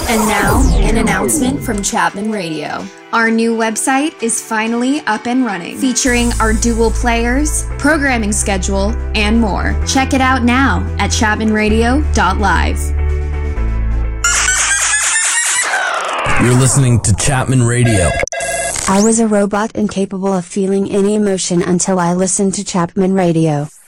And now, an announcement from Chapman Radio. Our new website is finally up and running, featuring our dual players, programming schedule, and more. Check it out now at chapmanradio.live. You're listening to Chapman Radio. I was a robot incapable of feeling any emotion until I listened to Chapman Radio.